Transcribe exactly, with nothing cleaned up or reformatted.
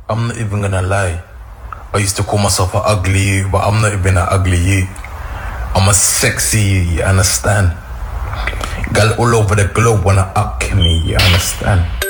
I'm not even gonna lie. I used to call myself an ugly you, but I'm not even an ugly you. I'm a sexy you, you understand? Girl all over the globe wanna up me, you understand?